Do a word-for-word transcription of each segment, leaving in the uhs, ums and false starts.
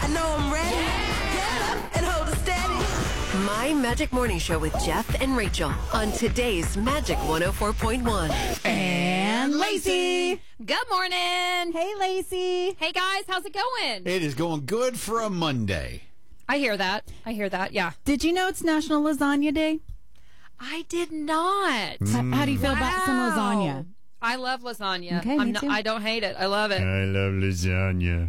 I know I'm ready. Get up and hold it steady. My Magic Morning Show with Jeff and Rachel on today's Magic one oh four point one. And Lacey. Good morning. Hey, Lacey. Hey, guys. How's it going? It is going good for a Monday. I hear that. I hear that. Yeah. Did you know it's National Lasagna Day? I did not. How, how do you feel wow. about some lasagna? I love lasagna. Okay, I'm me not, too. I don't hate it. I love it. I love lasagna.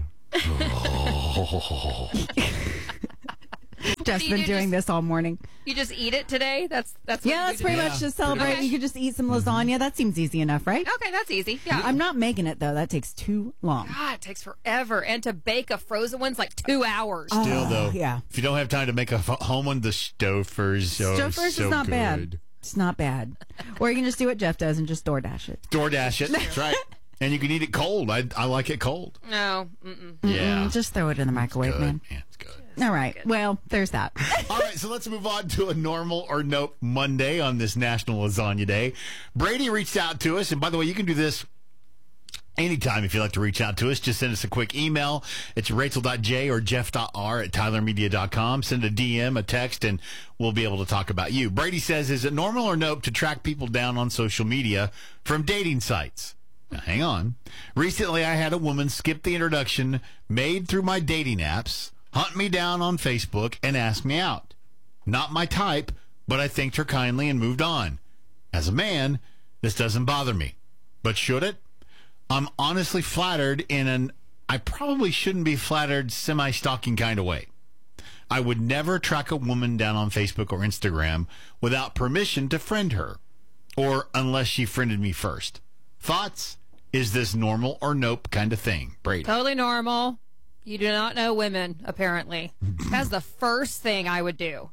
Jeff's you been do, doing just- this all morning. You just eat it today? That's that's what Yeah, you that's do pretty today? much just celebrate. Okay. You could just eat some lasagna. That seems easy enough, right? Okay, that's easy. Yeah. I'm not making it, though. That takes too long. God, it takes forever. And to bake a frozen one's like two hours. Still, though, yeah. if you don't have time to make a f- home one, the Stouffer's oh, Stouffer's so is not good. bad. It's not bad. Or you can just do what Jeff does and just DoorDash it. DoorDash it. That's right. And you can eat it cold. I, I like it cold. No. Mm-mm. Yeah. Mm, just throw it in the microwave, Good. man. Yeah, it's good. All right. Well, there's that. All right, so let's move on to a normal or nope Monday on this National Lasagna Day. Brady reached out to us, and by the way, you can do this anytime if you'd like to reach out to us. Just send us a quick email. It's rachel.j or jeff.r at tylermedia dot com. Send a D M, a text, and we'll be able to talk about you. Brady says, is it normal or nope to track people down on social media from dating sites? Now, hang on. Recently, I had a woman skip the introduction made through my dating apps, hunt me down on Facebook, and ask me out. Not my type, but I thanked her kindly and moved on. As a man, this doesn't bother me. But should it? I'm honestly flattered in an I probably shouldn't be flattered semi-stalking kind of way. I would never track a woman down on Facebook or Instagram without permission to friend her, or unless she friended me first. Thoughts? Is this normal or nope kind of thing, Brady? Totally normal. You do not know women, apparently. That's the first thing I would do.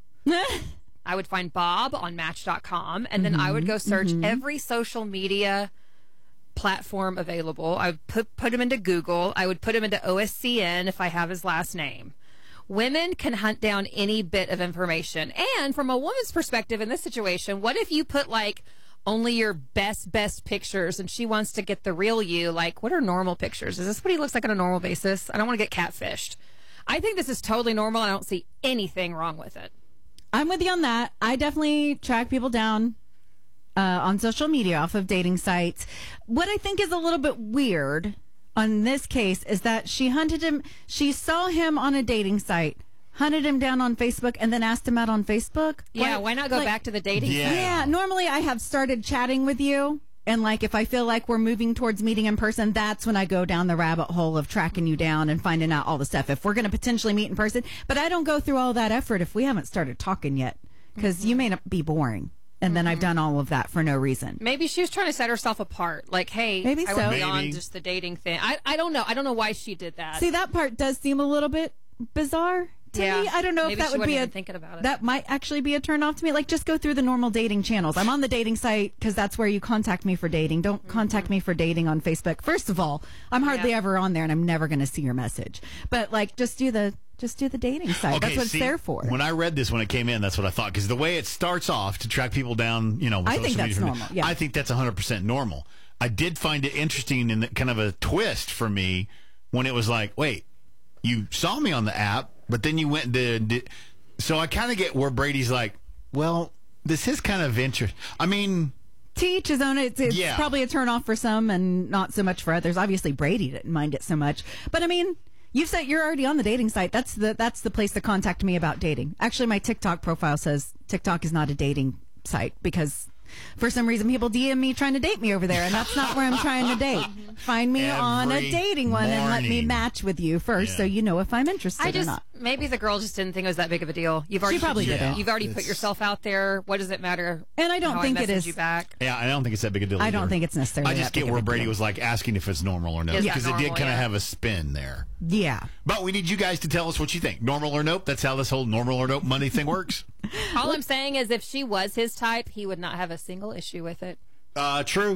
I would find Bob on Match dot com, and then mm-hmm, I would go search mm-hmm. every social media platform available. I would put, put him into Google. I would put him into O S C N if I have his last name. Women can hunt down any bit of information. And from a woman's perspective in this situation, what if you put, like, only your best, best pictures, and she wants to get the real you? Like, what are normal pictures? Is this what he looks like on a normal basis? I don't want to get catfished. I think this is totally normal. I don't see anything wrong with it. I'm with you on that. I definitely track people down uh, on social media off of dating sites. What I think is a little bit weird on this case is that she hunted him. She saw him on a dating site, hunted him down on Facebook, and then asked him out on Facebook. Yeah, why, why not go like, back to the dating yeah. site? Yeah, normally I have started chatting with you, and like if I feel like we're moving towards meeting in person, that's when I go down the rabbit hole of tracking you down and finding out all the stuff. If we're going to potentially meet in person, but I don't go through all that effort if we haven't started talking yet, because mm-hmm. you may not be boring. And mm-hmm. then I've done all of that for no reason. Maybe she was trying to set herself apart. Like, hey, Maybe I so. went beyond Maybe. just the dating thing. I, I don't know. I don't know why she did that. See, that part does seem a little bit bizarre to Yeah. me. I don't know Maybe if that she would wasn't be a even thinking about it. that might actually be a turn off to me. Like, just go through the normal dating channels. I'm on the dating site because that's where you contact me for dating. Don't mm-hmm. contact me for dating on Facebook. First of all, I'm hardly Yeah. ever on there, and I'm never going to see your message. But like, just do the just do the dating site. Okay, that's what see, it's there for. When I read this when it came in, that's what I thought. Because the way it starts off to track people down, you know, with I social think that's media, normal, yeah. I think that's one hundred percent normal. I did find it interesting and kind of a twist for me when it was like, wait, you saw me on the app, but then you went and did. did so I kind of get where Brady's like, well, this is kind of interesting. I mean, To each his own. It's, it's Yeah. probably a turn off for some and not so much for others. Obviously, Brady didn't mind it so much. But I mean, you've said you're already on the dating site. That's the that's the place to contact me about dating. Actually, my TikTok profile says TikTok is not a dating site because for some reason people D M me trying to date me over there, and that's not where I'm trying to date. Find me on a Every dating one and let me morning. match with you first, Yeah. so you know if I'm interested I or just not. maybe the girl just didn't think it was that big of a deal. You've already She probably put, didn't. You've already It's- put yourself out there. What does it matter? And I don't how think I it message is- you back. yeah, I don't think it's that big a deal. I either. don't think it's necessarily I just that big get of where a Brady deal. was like asking if it's normal or no, Is because that it did normal, kind of yeah. have a spin there. Yeah. But we need you guys to tell us what you think. Normal or nope? That's how this whole normal or nope money thing works. All I'm saying is if she was his type, he would not have a single issue with it. Uh, true.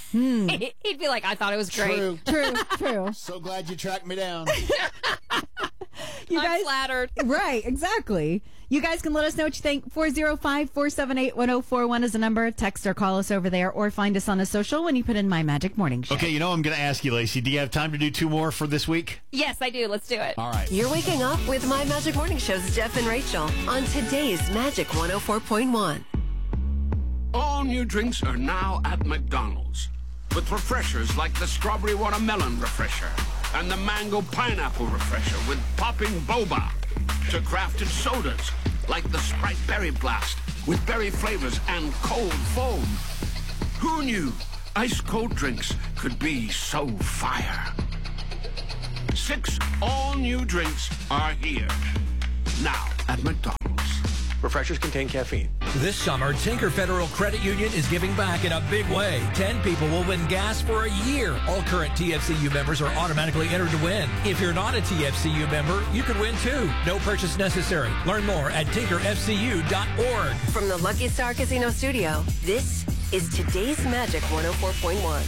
He'd be like, I thought it was great. True. True, true. So glad you tracked me down. You I'm guys, flattered. Right, exactly. You guys can let us know what you think. four oh five, four seven eight, one oh four one is the number. Text or call us over there or find us on a social when you put in My Magic Morning Show. Okay, you know, I'm going to ask you, Lacey, do you have time to do two more for this week? Yes, I do. Let's do it. All right. You're waking up with My Magic Morning Show's Jeff and Rachel on today's Magic one oh four point one. All new drinks are now at McDonald's. With refreshers like the Strawberry Watermelon Refresher and the Mango Pineapple Refresher with popping boba. To crafted sodas like the Sprite Berry Blast with berry flavors and cold foam. Who knew ice cold drinks could be so fire? Six all-new drinks are here. Now at McDonald's. Refreshers contain caffeine. This summer, Tinker Federal Credit Union is giving back in a big way. Ten people will win gas for a year. All current T F C U members are automatically entered to win. If you're not a T F C U member, you could win too. No purchase necessary. Learn more at tinker f c u dot org. From the Lucky Star Casino studio, this is today's Magic one oh four point one.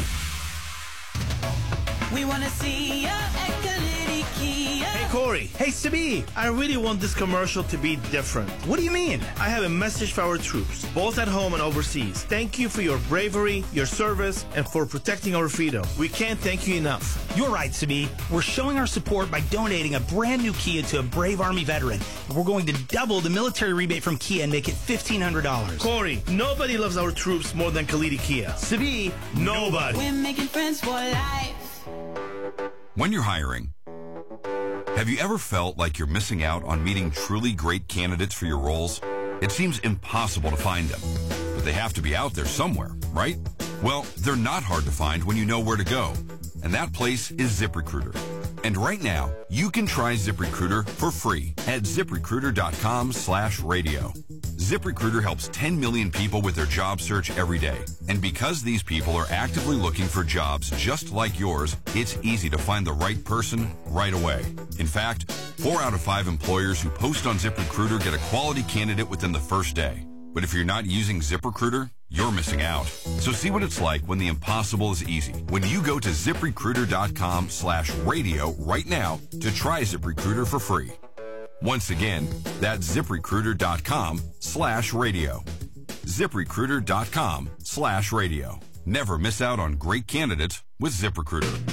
We want to see ya at Kalidi Kia. Hey, Corey. Hey, Sabi. I really want this commercial to be different. What do you mean? I have a message for our troops, both at home and overseas. Thank you for your bravery, your service, and for protecting our freedom. We can't thank you enough. You're right, Sabi. We're showing our support by donating a brand new Kia to a brave Army veteran. We're going to double the military rebate from Kia and make it fifteen hundred dollars. Corey, nobody loves our troops more than Kalidi Kia. Sabi, nobody. We're making friends for life. When you're hiring, have you ever felt like you're missing out on meeting truly great candidates for your roles? It seems impossible to find them, but they have to be out there somewhere, right? Well, they're not hard to find when you know where to go, and that place is ZipRecruiter. And right now, you can try ZipRecruiter for free at ZipRecruiter.com slash radio. ZipRecruiter helps ten million people with their job search every day. And because these people are actively looking for jobs just like yours, it's easy to find the right person right away. In fact, four out of five employers who post on ZipRecruiter get a quality candidate within the first day. But if you're not using ZipRecruiter, you're missing out. So see what it's like when the impossible is easy. When you go to ZipRecruiter.com slash radio right now to try ZipRecruiter for free. Once again, that's ZipRecruiter.com slash radio. ZipRecruiter.com slash radio. Never miss out on great candidates with ZipRecruiter.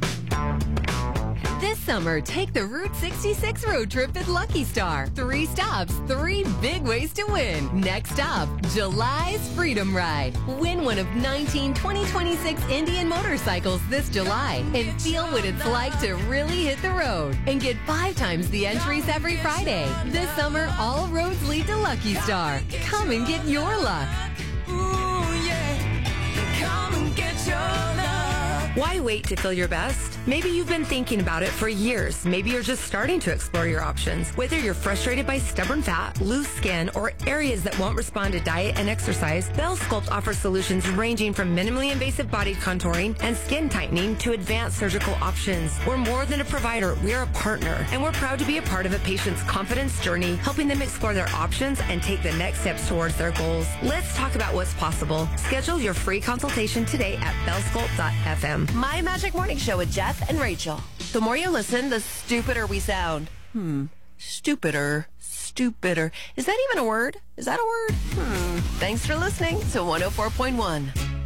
This summer, take the Route sixty-six road trip at Lucky Star. Three stops, three big ways to win. Next up, July's Freedom Ride. Win one of nineteen twenty twenty-six Indian motorcycles this July and feel what it's like to really hit the road. And get five times the entries every Friday. This summer, all roads lead to Lucky Star. Come and get your luck. Ooh, yeah. Come and get your love. Why wait to feel your best? Maybe you've been thinking about it for years. Maybe you're just starting to explore your options. Whether you're frustrated by stubborn fat, loose skin, or areas that won't respond to diet and exercise, Bell Sculpt offers solutions ranging from minimally invasive body contouring and skin tightening to advanced surgical options. We're more than a provider, we're a partner, and we're proud to be a part of a patient's confidence journey, helping them explore their options and take the next steps towards their goals. Let's talk about what's possible. Schedule your free consultation today at bell sculpt dot f m. My Magic Morning Show with Jeff and Rachel. The more you listen, the stupider we sound. Hmm. Stupider. Stupider. Is that even a word? Is that a word? Hmm. Thanks for listening to one oh four point one.